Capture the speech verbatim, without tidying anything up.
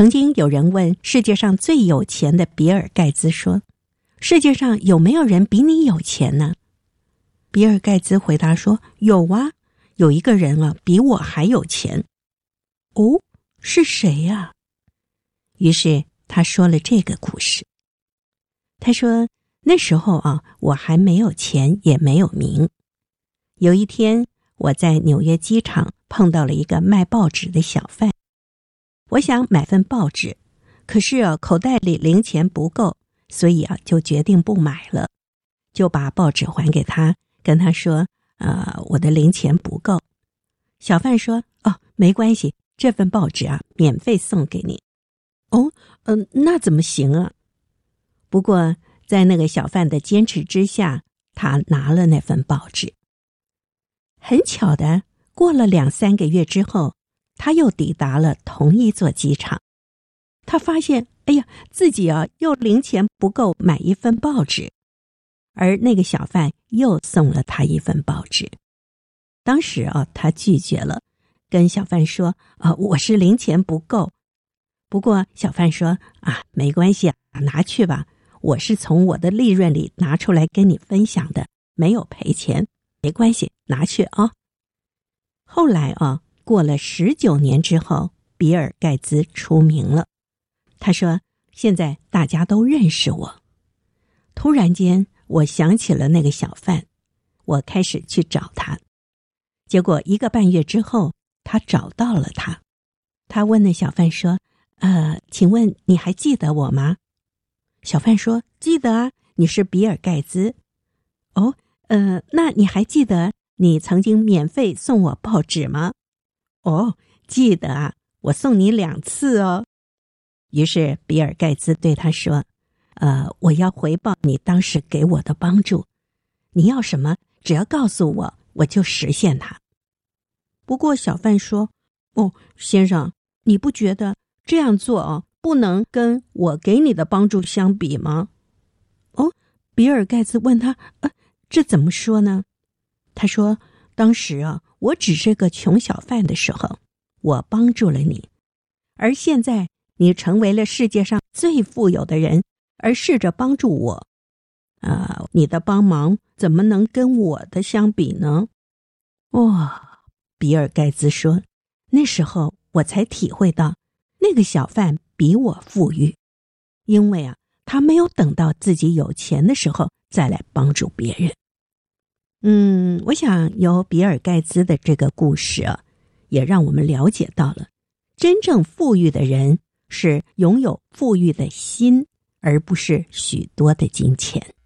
曾经有人问世界上最有钱的比尔盖茨说，世界上有没有人比你有钱呢？比尔盖茨回答说，有啊，有一个人啊比我还有钱。哦，是谁呀？于是他说了这个故事。他说，那时候啊，我还没有钱也没有名。有一天我在纽约机场碰到了一个卖报纸的小贩，我想买份报纸，可是啊口袋里零钱不够，所以啊就决定不买了，就把报纸还给他，跟他说呃我的零钱不够。小贩说，哦，没关系，这份报纸啊免费送给你。哦，嗯、呃，那怎么行啊？不过在那个小贩的坚持之下，他拿了那份报纸。很巧的，过了两三个月之后，他又抵达了同一座机场。他发现，哎呀，自己啊又零钱不够买一份报纸，而那个小贩又送了他一份报纸。当时啊，他拒绝了，跟小贩说，啊，我是零钱不够。不过小贩说，啊，没关系啊，拿去吧，我是从我的利润里拿出来跟你分享的，没有赔钱，没关系，拿去啊。后来啊，过了十九年之后，比尔盖茨出名了。他说，现在大家都认识我。突然间，我想起了那个小贩，我开始去找他。结果一个半月之后，他找到了他。他问那小贩说，呃，请问你还记得我吗？小贩说，记得啊，你是比尔盖茨。哦，呃，那你还记得你曾经免费送我报纸吗？哦，记得啊，我送你两次哦。于是比尔盖茨对他说，呃，我要回报你当时给我的帮助，你要什么，只要告诉我，我就实现它。不过小贩说，哦，先生，你不觉得这样做哦，不能跟我给你的帮助相比吗？哦，比尔盖茨问他，呃，这怎么说呢？他说，当时啊，我只是个穷小贩的时候，我帮助了你，而现在你成为了世界上最富有的人，而试着帮助我，啊，你的帮忙怎么能跟我的相比呢？哇、哦，比尔盖茨说，那时候我才体会到，那个小贩比我富裕，因为啊，他没有等到自己有钱的时候再来帮助别人。嗯，我想由比尔盖茨的这个故事啊，也让我们了解到了，真正富裕的人是拥有富裕的心，而不是许多的金钱。